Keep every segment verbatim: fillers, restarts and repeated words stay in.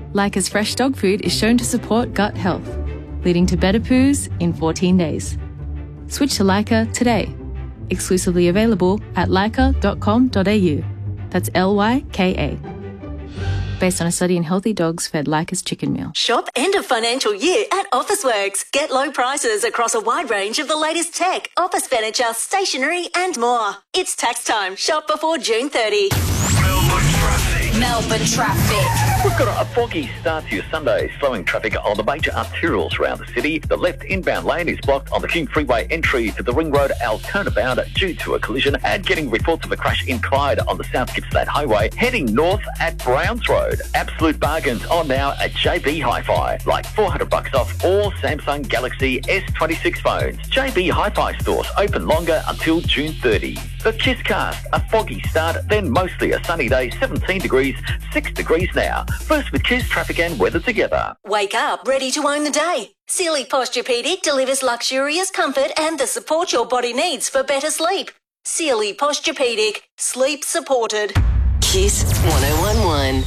Leica's fresh dog food is shown to support gut health, leading to better poos in fourteen days. Switch to Leica today. Exclusively available at leica dot com dot a u. That's L Y K A. Based on a study in healthy dogs fed Leica's chicken meal. Shop end of financial year at Officeworks. Get low prices across a wide range of the latest tech, office furniture, stationery and more. It's tax time. Shop before June thirtieth. Melbourne traffic. Melbourne traffic. We've got a foggy start to your Sunday, slowing traffic on the major arterials around the city. The left inbound lane is blocked on the King Freeway entry to the Ring Road L turnabout due to a collision, and getting reports of a crash in Clyde on the South Gippsland Highway. Heading north at Browns Road. Absolute bargains on now at J B Hi-Fi, like four hundred bucks off all Samsung Galaxy S twenty-six phones. J B Hi-Fi stores open longer until June thirtieth. The Kisscast, a foggy start, then mostly a sunny day, seventeen degrees, six degrees now. First with Kiss, traffic and weather together. Wake up ready to own the day. Sealy Posturepedic delivers luxurious comfort and the support your body needs for better sleep. Sealy Posturepedic. Sleep supported. Kiss one oh one one.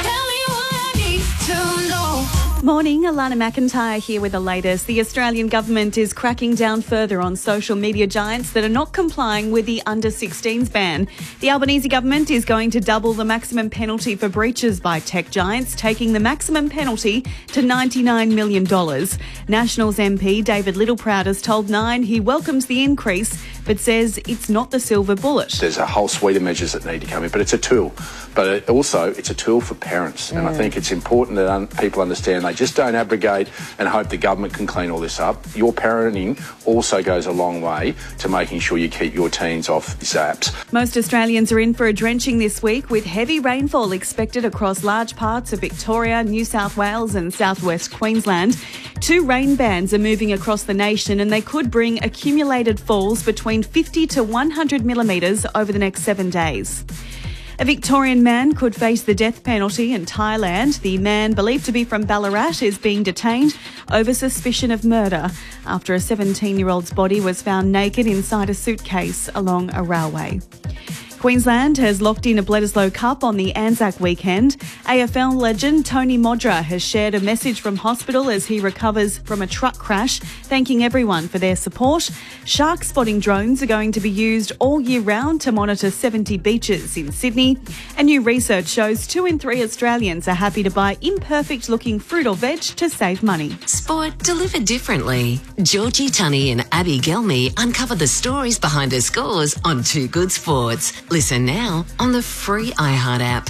Morning, Alana McIntyre here with the latest. The Australian government is cracking down further on social media giants that are not complying with the under sixteens ban. The Albanese government is going to double the maximum penalty for breaches by tech giants, taking the maximum penalty to ninety-nine million dollars. Nationals M P David Littleproud has told Nine he welcomes the increase, but says it's not the silver bullet. There's a whole suite of measures that need to come in, but it's a tool. But it also, it's a tool for parents. And mm. I think it's important that un- people understand they just don't abrogate and hope the government can clean all this up. Your parenting also goes a long way to making sure you keep your teens off these apps. Most Australians are in for a drenching this week, with heavy rainfall expected across large parts of Victoria, New South Wales and southwest Queensland. Two rain bands are moving across the nation, and they could bring accumulated falls between fifty to one hundred millimetres over the next seven days. A Victorian man could face the death penalty in Thailand. The man, believed to be from Ballarat, is being detained over suspicion of murder after a seventeen-year-old's body was found naked inside a suitcase along a railway. Queensland has locked in a Bledisloe Cup on the Anzac weekend. A F L legend Tony Modra has shared a message from hospital as he recovers from a truck crash, thanking everyone for their support. Shark spotting drones are going to be used all year round to monitor seventy beaches in Sydney. And new research shows two in three Australians are happy to buy imperfect-looking fruit or veg to save money. Sport delivered differently. Georgie Tunney and Abby Gelmy uncover the stories behind her scores on Two Good Sports. Listen now on the free iHeart app.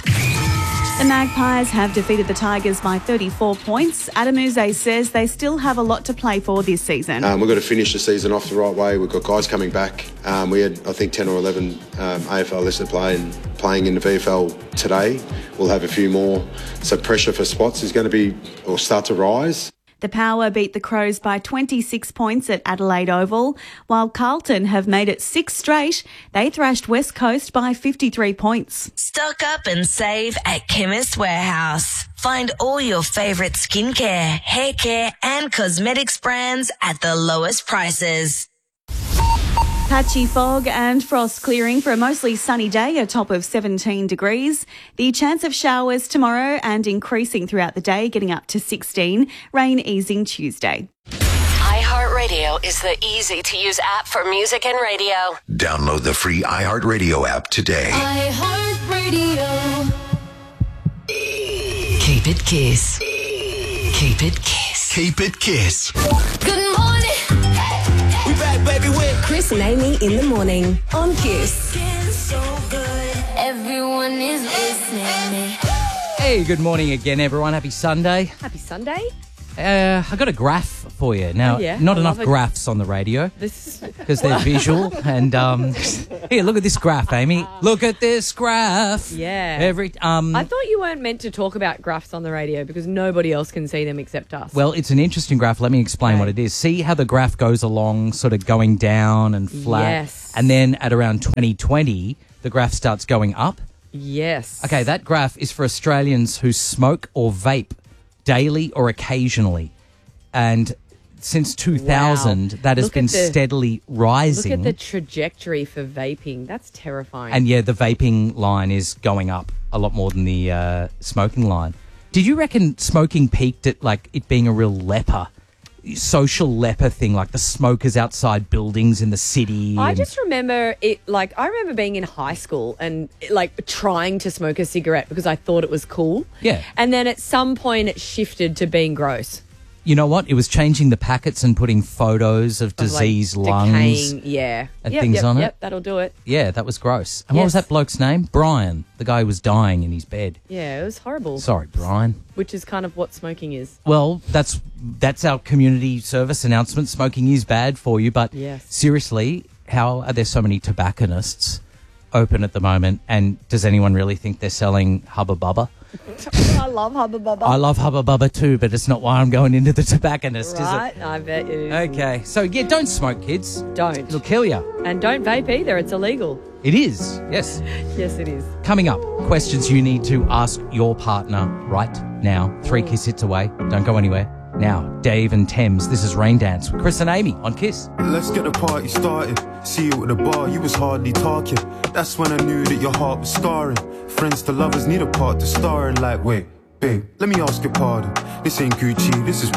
The Magpies have defeated the Tigers by thirty-four points. Adamuzze says they still have a lot to play for this season. Um, we've got to finish the season off the right way. We've got guys coming back. Um, we had, I think, ten or eleven um, A F L listeners playing, playing in the V F L today. We'll have a few more. So pressure for spots is going to be, or start to rise. The Power beat the Crows by twenty-six points at Adelaide Oval, while Carlton have made it six straight. They thrashed West Coast by fifty-three points. Stock up and save at Chemist Warehouse. Find all your favourite skincare, hair care and cosmetics brands at the lowest prices. Patchy fog and frost clearing for a mostly sunny day, a top of seventeen degrees. The chance of showers tomorrow and increasing throughout the day, getting up to sixteen. Rain easing Tuesday. iHeartRadio is the easy-to-use app for music and radio. Download the free iHeartRadio app today. iHeartRadio. Keep it Kiss. Keep it Kiss. Keep it Kiss. Good morning. We back, baby, with Chris and Amy in the morning on Kiss. Everyone is listening. Hey, good morning again, everyone. Happy Sunday. Happy Sunday. Uh, I got a graph for you. Now, oh, yeah. not I enough love graphs on the radio This because they're visual. And um, here, look at this graph, Amy. Look at this graph. Yeah. Every um. I thought you weren't meant to talk about graphs on the radio because nobody else can see them except us. Well, it's an interesting graph. Let me explain Okay. what it is. See how the graph goes along, sort of going down and flat. Yes. And then at around twenty twenty, the graph starts going up. Yes. Okay, that graph is for Australians who smoke or vape daily or occasionally. And since two thousand, Wow. that has Look been at the- steadily rising. Look at the trajectory for vaping. That's terrifying. And yeah, the vaping line is going up a lot more than the uh, smoking line. Did you reckon smoking peaked at like it being a real leper, social leper thing, like the smokers outside buildings in the city? I and- just remember it, like, I remember being in high school and, like, trying to smoke a cigarette because I thought it was cool. Yeah. And then at some point it shifted to being gross. You know what? It was changing the packets and putting photos of diseased Of, like, lungs. decaying, yeah. and Yep, things yep, on it. Yep, that'll do it. Yeah, that was gross. And what was Yes. that bloke's name? Brian, the guy who was dying in his bed. Yeah, it was horrible. Sorry, Brian. Which is kind of what smoking is. Well, that's that's our community service announcement. Smoking is bad for you, but Yes. seriously, how are there so many tobacconists open at the moment? And does anyone really think they're selling Hubba Bubba? I love Hubba Bubba. I love Hubba Bubba too, but it's not why I'm going into the tobacconist, Right? is it? I bet it is. Okay, so yeah, don't smoke, kids. Don't. It'll kill you. And don't vape either. It's illegal. It is, yes. Yes, it is. Coming up, questions you need to ask your partner right now. Three Kiss hits away. Don't go anywhere. Now, Dave and Thames, this is Rain Dance with Chris and Amy on Kiss. Let's get the party started. See you at the bar, you was hardly talking. That's when I knew that your heart was scarring. Friends to lovers need a part to star in. Like, wait, babe, let me ask your pardon. This ain't Gucci, this is